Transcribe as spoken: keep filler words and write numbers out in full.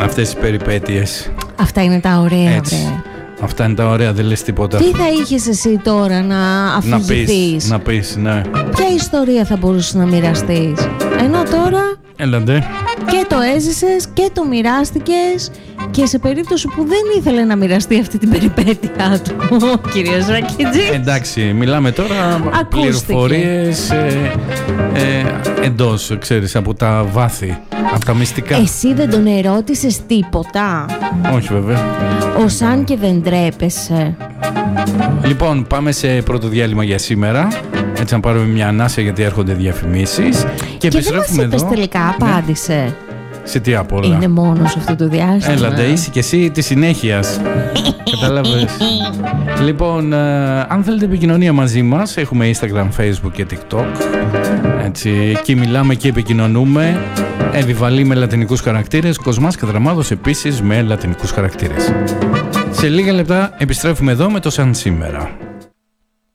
αυτές τις περιπέτειες. Αυτά είναι τα ωραία, Έτσι. βρε. Αυτά είναι τα ωραία, δεν λες τίποτα. Τι θα είχες εσύ τώρα να αφηγηθείς? Να πεις, ναι. Ποια ιστορία θα μπορούσες να μοιραστείς? Ενώ τώρα Έλαντε. και το έζησες και το μοιράστηκες, και σε περίπτωση που δεν ήθελε να μοιραστεί αυτή την περιπέτειά του ο κύριος Ρακιτζής. Εντάξει, μιλάμε τώρα Ακούστηκε. πληροφορίες ε, ε, εντός, ξέρεις, από τα βάθη, από τα μυστικά. Εσύ δεν τον ερώτησες τίποτα? Όχι βέβαια. Ο σαν και δεν τρέπεσαι. Λοιπόν, πάμε σε πρώτο διάλειμμα για σήμερα. Έτσι να πάρουμε μια ανάσα γιατί έρχονται διαφημίσεις. Και, Και δεν μας είπες τελικά, απάντησε. Ναι. Σε τι απ' όλα? Είναι μόνος αυτό το διάστημα. Έλατε, είσαι και εσύ της συνέχειας. Κατάλαβες. Λοιπόν, ε, αν θέλετε επικοινωνία μαζί μας, έχουμε Instagram, Facebook και TikTok. Έτσι, εκεί μιλάμε και επικοινωνούμε. Επιβαλή με λατινικούς χαρακτήρες, Κοσμάς Κατραμάδος επίσης με λατινικούς χαρακτήρες. Σε λίγα λεπτά επιστρέφουμε εδώ με το Σαν Σήμερα.